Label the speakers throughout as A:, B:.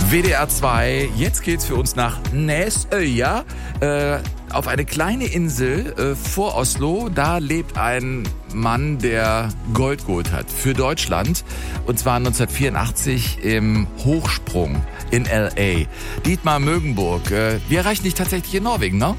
A: WDR 2, jetzt geht's für uns nach Nesøya, auf eine kleine Insel vor Oslo. Da lebt ein Mann, der Gold geholt hat für Deutschland. Und zwar 1984 im Hochsprung in L.A. Dietmar Mögenburg, wir erreichen dich tatsächlich in Norwegen, ne?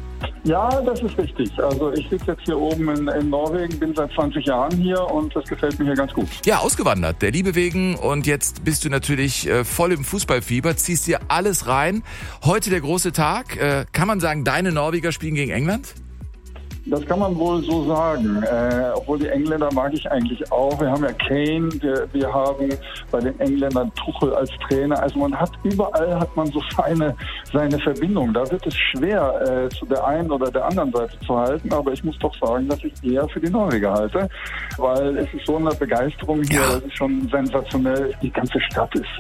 B: Ja, das ist richtig. Also ich sitze jetzt hier oben in Norwegen, bin seit 20 Jahren hier und das gefällt mir hier ganz gut.
A: Ja, ausgewandert, der Liebe wegen, und jetzt bist du natürlich voll im Fußballfieber, ziehst dir alles rein. Heute der große Tag. Kann man sagen, deine Norweger spielen gegen England?
B: Das kann man wohl so sagen, obwohl die Engländer mag ich eigentlich auch. Wir haben ja Kane, wir haben bei den Engländern Tuchel als Trainer. Also überall hat man so seine Verbindung. Da wird es schwer, zu der einen oder der anderen Seite zu halten. Aber ich muss doch sagen, dass ich eher für die Norweger halte, weil es ist so eine Begeisterung hier. Ja. Das ist schon sensationell. Die ganze Stadt ist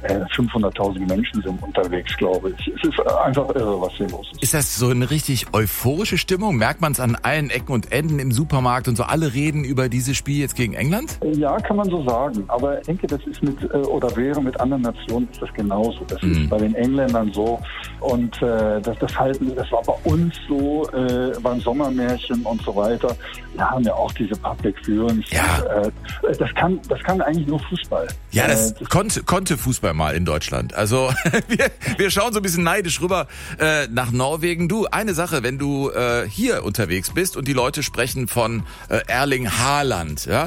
B: 500.000 Menschen sind unterwegs, glaube ich. Es ist einfach irre, was hier los ist.
A: Ist das so eine richtig euphorische Stimmung? Merkt man es an allen Ecken und Enden im Supermarkt und so? Alle reden über dieses Spiel jetzt gegen England?
B: Ja, kann man so sagen. Aber ich denke, das ist mit anderen Nationen ist das genauso. Das ist bei den Engländern so. Und das war bei uns so beim Sommermärchen und so weiter. Wir haben ja auch diese Public Viewings.
A: Ja.
B: Das kann eigentlich nur Fußball.
A: Ja, das konnte Fußball mal in Deutschland. Also wir schauen so ein bisschen neidisch rüber nach Norwegen. Du, eine Sache, wenn du hier unterwegs bist und die Leute sprechen von Erling Haaland, ja,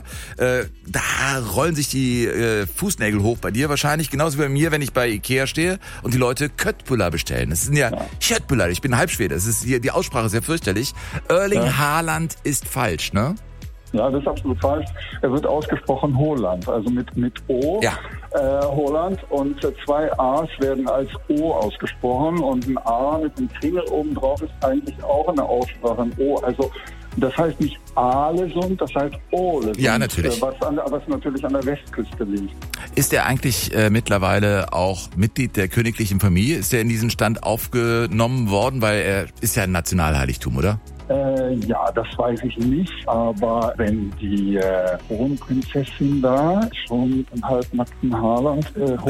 A: da rollen sich die Fußnägel hoch bei dir wahrscheinlich, genauso wie bei mir, wenn ich bei Ikea stehe und die Leute Köttbullar bestellen. Das sind ja Köttbullar, ich bin Halbschwede, das ist hier, die Aussprache ist sehr fürchterlich. Erling Haaland ist falsch, ne?
B: Ja, das ist absolut falsch. Er wird ausgesprochen Holland, also mit O. Ja. Holland, und 2 A's werden als O ausgesprochen und ein A mit einem Kringel oben drauf ist eigentlich auch eine Aussprache, ein O. Also das heißt nicht Aalesund, das heißt Ålesund.
A: Ja, natürlich.
B: Was natürlich an der Westküste liegt. Ist
A: er eigentlich mittlerweile auch Mitglied der königlichen Familie? Ist er in diesen Stand aufgenommen worden? Weil er ist ja ein Nationalheiligtum, oder?
B: Ja, das weiß ich nicht, aber wenn die Kronprinzessin da schon einen halbnackten Holland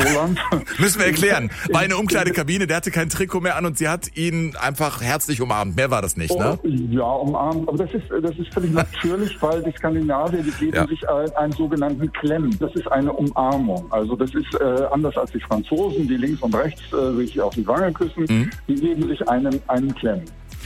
A: müssen wir erklären. War eine Umkleidekabine, der hatte kein Trikot mehr an und sie hat ihn einfach herzlich umarmt. Mehr war das nicht, ne?
B: Ja, umarmt. Aber das ist völlig natürlich, weil die Skandinavier, die geben sich einen sogenannten Klemm. Das ist eine Umarmung. Also das ist anders als die Franzosen, die links und rechts sich auf die Wange küssen. Die geben sich einen Klemm.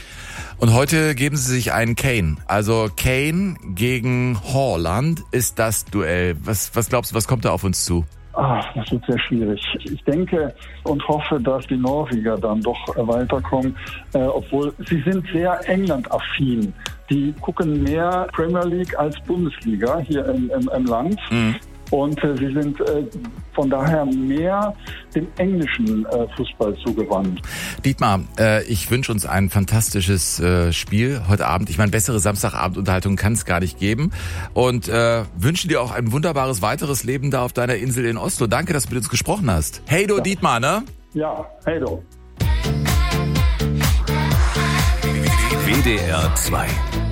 A: Und heute geben sie sich einen Kane. Also Kane gegen Haaland ist das Duell. Was glaubst du, was kommt da auf uns zu?
B: Das wird sehr schwierig. Ich denke und hoffe, dass die Norweger dann doch weiterkommen, obwohl sie sind sehr England-affin. Die gucken mehr Premier League als Bundesliga hier im Land. Und sie sind von daher mehr dem englischen Fußball zugewandt.
A: Dietmar, ich wünsche uns ein fantastisches Spiel heute Abend. Ich meine, bessere Samstagabendunterhaltung kann es gar nicht geben. Und wünsche dir auch ein wunderbares weiteres Leben da auf deiner Insel in Oslo. Danke, dass du mit uns gesprochen hast. Hey do, Dietmar, ne?
B: Ja, hey do.
C: WDR 2